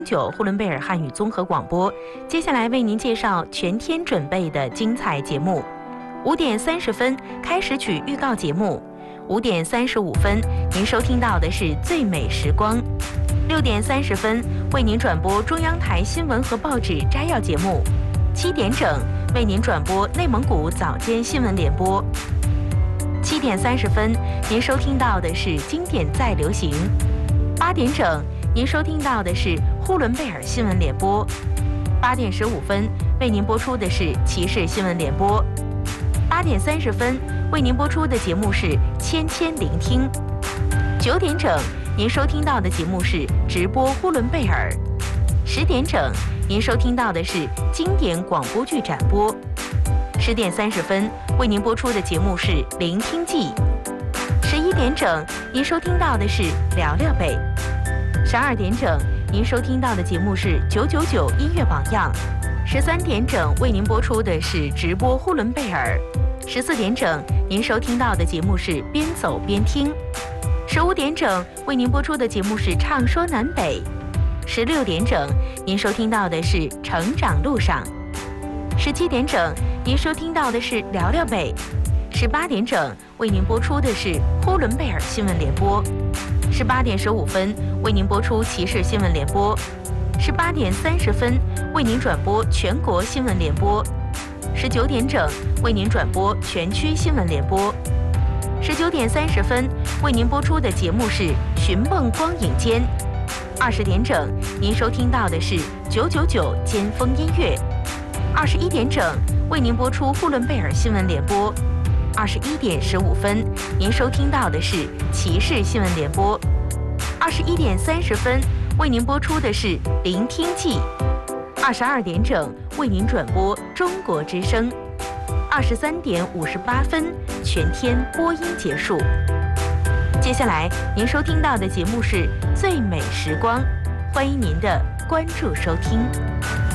9呼伦贝尔汉语综合广播，接下来为您介绍全天准备的精彩节目。5点30分开始曲预告节目，5点35分您收听到的是最美时光，6点30分为您转播中央台新闻和报纸摘要节目，7点整为您转播内蒙古早间新闻联播，7点30分您收听到的是经典再流行，8点整您收听到的是呼伦贝尔新闻联播，8点15分为您播出的是骑士新闻联播，8点30分为您播出的节目是千千聆听，9点整您收听到的节目是直播呼伦贝尔，10点整您收听到的是经典广播剧展播，10点30分为您播出的节目是聆听记，11点整您收听到的是聊聊北，12点整您收听到的节目是999音乐榜样，13点整为您播出的是直播呼伦贝尔，14点整您收听到的节目是边走边听，15点整为您播出的节目是唱说南北，16点整您收听到的是成长路上，17点整您收听到的是聊聊北，18点整为您播出的是呼伦贝尔新闻联播，18点15分为您播出骑士新闻联播，18点30分为您转播全国新闻联播，19点整为您转播全区新闻联播，19点30分为您播出的节目是寻梦光影间，20点整您收听到的是999尖峰音乐，21点整为您播出呼伦贝尔新闻联播，21点15分您收听到的是骑士新闻联播，21点30分为您播出的是聆听记，22点整为您转播中国之声，23点58分全天播音结束。接下来您收听到的节目是最美时光，欢迎您的关注收听。